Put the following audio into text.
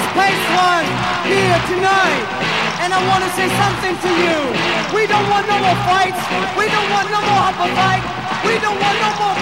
baseline here tonight. And I want to say something to you. We don't want no more fights. We don't want no more upper fight. We don't want no more